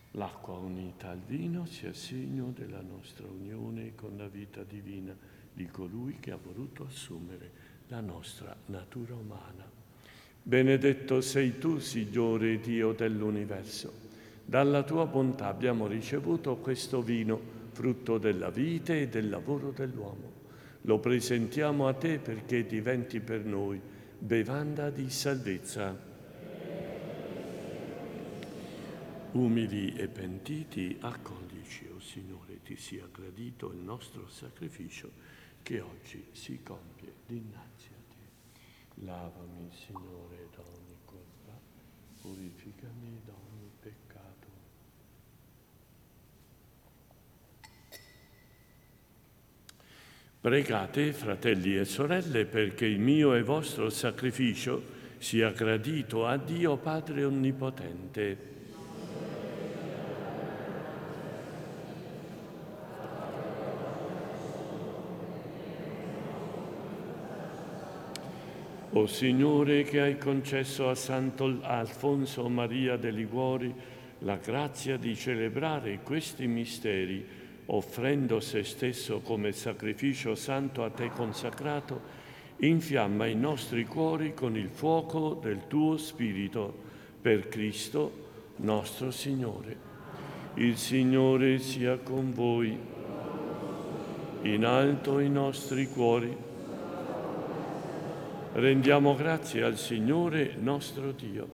L'acqua unita al vino sia segno della nostra unione con la vita divina di colui che ha voluto assumere la nostra natura umana. Benedetto sei tu, Signore Dio dell'universo. Dalla tua bontà abbiamo ricevuto questo vino, frutto della vite e del lavoro dell'uomo. Lo presentiamo a te perché diventi per noi bevanda di salvezza. Umili e pentiti, accoglici, o Signore, ti sia gradito il nostro sacrificio che oggi si compie dinanzi a te. Lavami, Signore, da ogni colpa, purificami da ogni peccato. Pregate, fratelli e sorelle, perché il mio e vostro sacrificio sia gradito a Dio Padre Onnipotente. O Signore, che hai concesso a Santo Alfonso Maria de' Liguori la grazia di celebrare questi misteri, offrendo se stesso come sacrificio santo a te consacrato, infiamma i nostri cuori con il fuoco del tuo Spirito, per Cristo nostro Signore. Il Signore sia con voi. In alto i nostri cuori. Rendiamo grazie al Signore nostro Dio.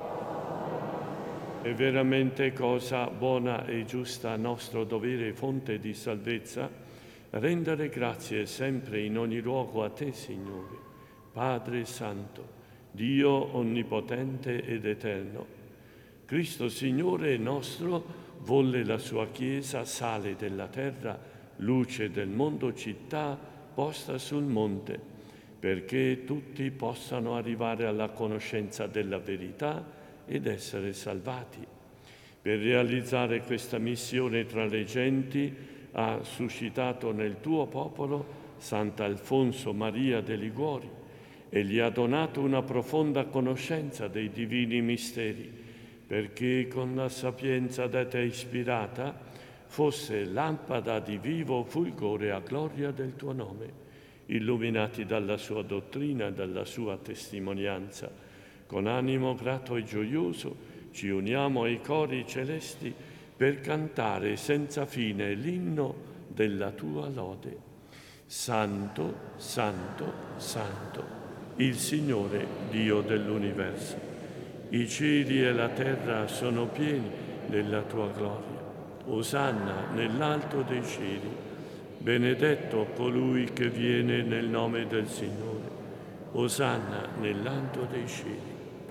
È veramente cosa buona e giusta, nostro dovere e fonte di salvezza, rendere grazie sempre in ogni luogo a te, Signore, Padre Santo, Dio Onnipotente ed Eterno. Cristo Signore nostro volle la sua Chiesa sale della terra, luce del mondo, città posta sul monte, perché tutti possano arrivare alla conoscenza della verità ed essere salvati. Per realizzare questa missione tra le genti ha suscitato nel tuo popolo Sant'Alfonso Maria de' Liguori e gli ha donato una profonda conoscenza dei divini misteri, perché con la sapienza da te ispirata fosse lampada di vivo fulgore a gloria del tuo nome. Illuminati dalla sua dottrina e dalla sua testimonianza, con animo grato e gioioso ci uniamo ai cori celesti per cantare senza fine l'inno della tua lode. Santo, Santo, Santo, il Signore Dio dell'universo. I cieli e la terra sono pieni della tua gloria. Osanna nell'alto dei cieli. Benedetto colui che viene nel nome del Signore. Osanna nell'alto dei cieli.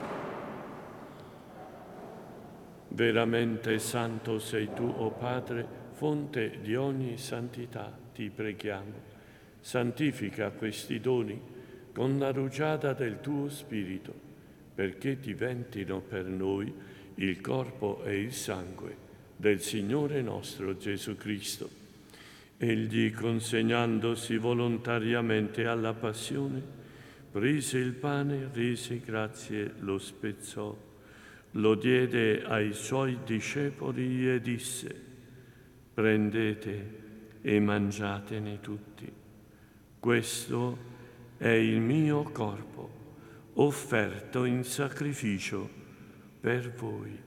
Veramente santo sei tu, o Padre, fonte di ogni santità, ti preghiamo. Santifica questi doni con la rugiada del tuo Spirito, perché diventino per noi il corpo e il sangue del Signore nostro Gesù Cristo. Egli, consegnandosi volontariamente alla passione, prese il pane, rese grazie, lo spezzò, lo diede ai suoi discepoli e disse: prendete e mangiatene tutti. Questo è il mio corpo, offerto in sacrificio per voi.